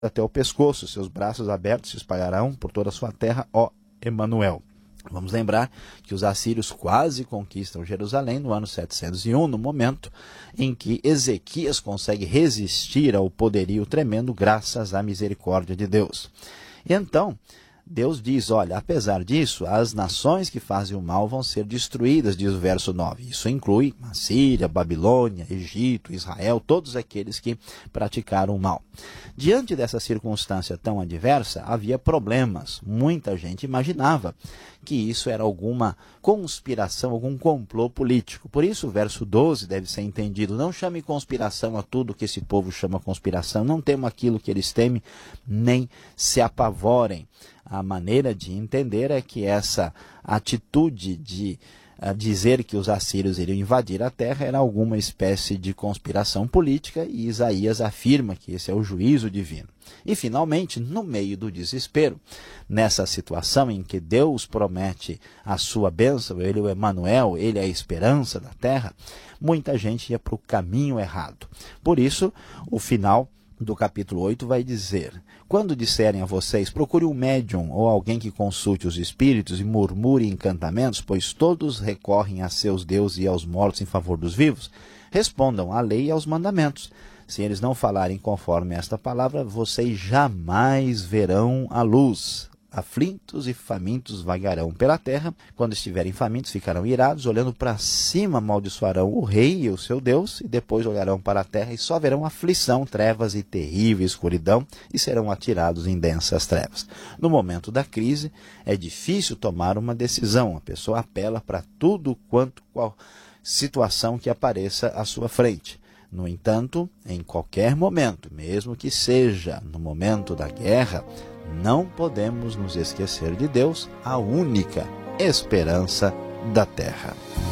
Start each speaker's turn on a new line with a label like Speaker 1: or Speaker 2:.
Speaker 1: até o pescoço, seus braços abertos se espalharão por toda a sua terra, ó Emanuel. Vamos lembrar que os assírios quase conquistam Jerusalém no ano 701, no momento em que Ezequias consegue resistir ao poderio tremendo graças à misericórdia de Deus. E então, Deus diz, olha, apesar disso, as nações que fazem o mal vão ser destruídas, diz o verso 9. Isso inclui a Síria, Babilônia, Egito, Israel, todos aqueles que praticaram o mal. Diante dessa circunstância tão adversa, havia problemas. Muita gente imaginava que isso era alguma conspiração, algum complô político. Por isso, o verso 12 deve ser entendido. Não chame conspiração a tudo que esse povo chama conspiração. Não temam aquilo que eles temem, nem se apavorem. A maneira de entender é que essa atitude de dizer que os assírios iriam invadir a terra era alguma espécie de conspiração política, e Isaías afirma que esse é o juízo divino. E, finalmente, no meio do desespero, nessa situação em que Deus promete a sua bênção, ele é o Emanuel, ele é a esperança da terra, muita gente ia para o caminho errado. Por isso, o final do capítulo 8 vai dizer: quando disserem a vocês, procure um médium ou alguém que consulte os espíritos e murmure encantamentos, pois todos recorrem a seus deuses e aos mortos em favor dos vivos, respondam à lei e aos mandamentos. Se eles não falarem conforme esta palavra, vocês jamais verão a luz. Aflitos e famintos vagarão pela terra. Quando estiverem famintos, ficarão irados, olhando para cima, amaldiçoarão o rei e o seu Deus, e depois olharão para a terra e só verão aflição, trevas e terrível escuridão, e serão atirados em densas trevas. No momento da crise, é difícil tomar uma decisão. A pessoa apela para tudo qual situação que apareça à sua frente. No entanto, em qualquer momento, mesmo que seja no momento da guerra, não podemos nos esquecer de Deus, a única esperança da terra.